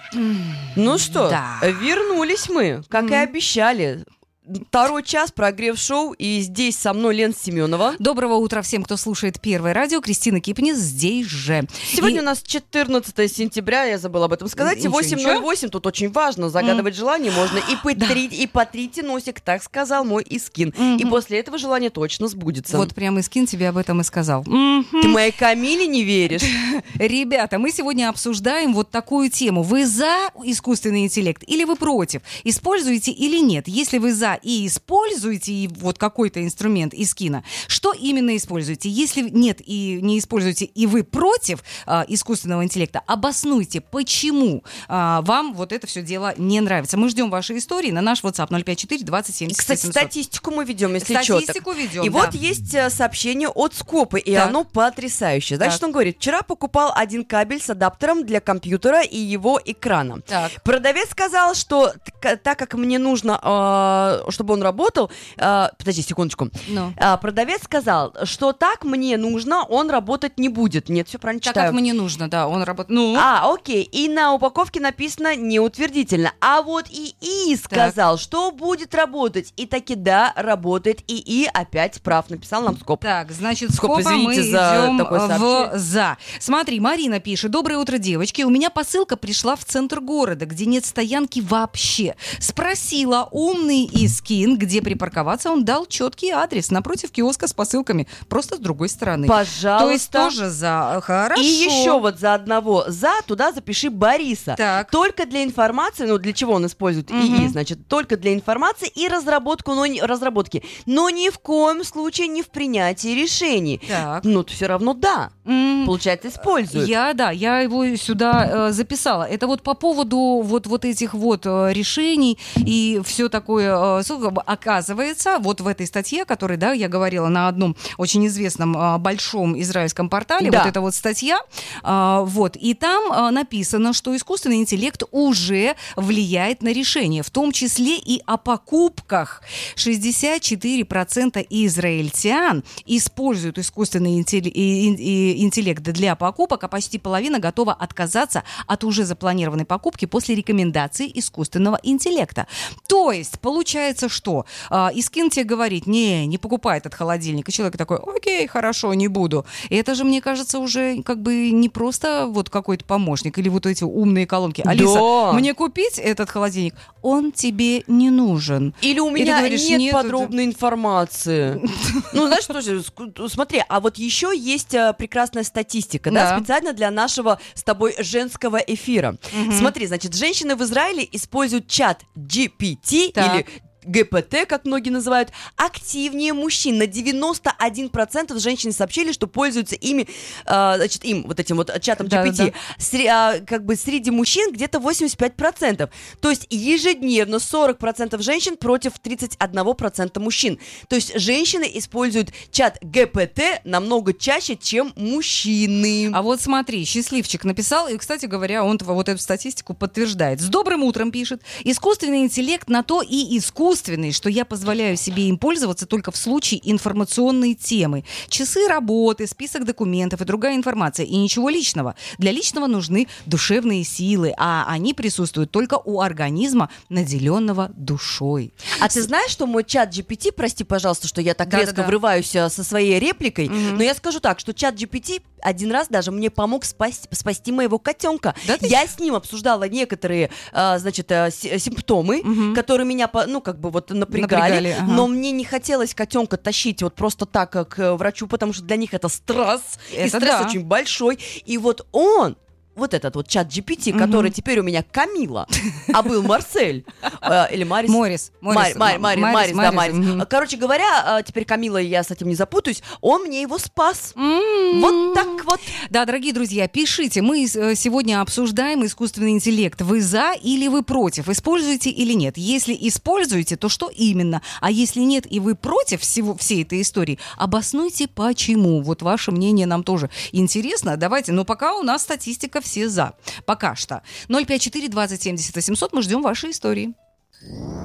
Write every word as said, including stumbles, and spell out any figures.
Ну что, Да. вернулись мы, как и Мгм. обещали. Второй час прогрев шоу, и здесь со мной Лена Семенова. Доброго утра всем, кто слушает Первое радио. Кристина Кипнис здесь же. Сегодня И- у нас четырнадцатое сентября, я забыла об этом сказать, и Ничего, восемь ноль восемь, тут очень важно, загадывать желание можно, и, потри- и потрите носик, так сказал мой Искин. И Мгм. после этого желание точно сбудется. Вот прямо Искин тебе об этом и сказал. Мгм. Ты моей Камиле не веришь? Ребята, мы сегодня обсуждаем вот такую тему. Вы за искусственный интеллект или вы против? Используете или нет? Если вы за и используете и вот какой-то инструмент из кино, что именно используете? Если нет и не используете, и вы против а, искусственного интеллекта, обоснуйте, почему а, вам вот это все дело не нравится. Мы ждем ваши истории на наш WhatsApp ноль пять четыре двадцать семьдесят Кстати, семьсот. статистику мы ведем, если что. Статистику ведем, И да. вот есть э, сообщение от Скопы, и Так. оно потрясающее. Значит, Так. он говорит, вчера покупал один кабель с адаптером для компьютера и его экрана. Так. Продавец сказал, что т- так как мне нужно, э, чтобы он работал... э, подожди секундочку. Ну. А, продавец сказал, что так мне нужно, он работать не будет. Нет, все правильно Так читаю. как мне нужно, да, он работает. Ну, А, окей. И на упаковке написано неутвердительно. А вот ИИ сказал, что будет работать. И таки да, работает. ИИ опять прав. Написал нам Скоп. Так, значит, Скоп, скопа мы извините за идем такое в сообщение. «за». Смотри, Марина пишет. Доброе утро, девочки. У меня посылка пришла в центр города, где нет стоянки вообще. Спросила умный Искин, где припарковаться. Он дал четкий адрес напротив киоска с посылками. Просто с другой стороны. Пожалуйста. То есть тоже «за». Хорошо. И еще вот за одного «за» туда запиши Бориса. Так. Только для информации, ну для чего он использует Мгм. ИИ, значит, только для информации и разработку, но не, разработки. Но ни в коем случае не в принятии решений. Так. Ну, все равно да. М, Получается, использует. Я, да, я его сюда э, записала. Это вот по поводу вот, вот этих вот э, решений и все такое. Э, сколько- оказывается, вот в этой статье, о которой, да, я говорила на одном очень известном э, большом израильском портале, Да. вот эта вот статья, э, вот, и там э, написано, что искусственный интеллект уже влияет на решения, в том числе и о покупках. шестьдесят четыре процента израильтян используют искусственный интелли- и- и- и интеллект для покупок, а почти половина готова отказаться от уже запланированной покупки после рекомендаций искусственного интеллекта. То есть, получается, что а, Искин тебе говорит, не, не покупай этот холодильник, и человек такой, окей, хорошо, не буду. И это же, мне кажется, уже как бы не просто вот какой-то помощник или вот эти умные колонки. Алиса, Да. мне купить этот холодильник? Он тебе не нужен. Или у И ты меня говоришь, нет, нет, подробной информации. Ну, знаешь, что же, ск- смотри, а вот еще есть а, прекрасная статистика, да, Да. специально для нашего с тобой женского эфира. Смотри, значит, женщины в Израиле используют чат джи пи ти Так. или гэ пэ тэ, как многие называют, активнее мужчин. На девяносто один процент женщин сообщили, что пользуются ими, а, значит, им, вот этим вот чатом джи пи ти. Да-да-да. Сре- а, как бы среди мужчин где-то восемьдесят пять процентов. То есть ежедневно сорок процентов женщин против тридцать один процент мужчин. То есть женщины используют чат гэ пэ тэ намного чаще, чем мужчины. А вот смотри, счастливчик написал, и, кстати говоря, он тв- вот эту статистику подтверждает. С добрым утром пишет. Искусственный интеллект на то и искусственный, что я позволяю себе им пользоваться только в случае информационной темы. Часы работы, список документов и другая информация. И ничего личного. Для личного нужны душевные силы, а они присутствуют только у организма, наделенного душой. А ты знаешь, что мой чат джи пи ти, прости, пожалуйста, что я так резко Да-да-да. врываюсь а, со своей репликой, Мгм. но я скажу так, что чат джи пи ти один раз даже мне помог спасти, спасти моего котенка. Да ты Я с ним обсуждала некоторые, а, значит, а, си- симптомы, Мгм. которые меня, по- ну, как бы вот напрягали, Напрягали, ага. но мне не хотелось котенка тащить вот просто так а, к врачу, потому что для них это стресс, и Это стресс да. очень большой, и вот он, вот этот вот чат джи пи ти, Мгм. который теперь у меня Камила, а был Марсель, э, или Марис. Морис. Мар- Мар- Мар- Марис, да, Марис. мгм. Короче говоря, э, теперь Камила, я с этим не запутаюсь, он мне его спас. М-м-м. Вот так вот. Да, дорогие друзья, пишите. Мы э, сегодня обсуждаем искусственный интеллект. Вы за или вы против? Используете или нет? Если используете, то что именно? А если нет, и вы против всего, всей этой истории, обоснуйте почему. Вот ваше мнение нам тоже интересно. Давайте, но пока у нас статистика все за. Пока что. ноль пять четыре двадцать семьдесят восемьсот. Мы ждем ваши истории.